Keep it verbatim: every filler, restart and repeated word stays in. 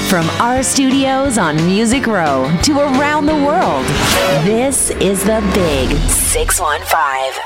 From our studios on Music Row to around the world, this is the Big six one five.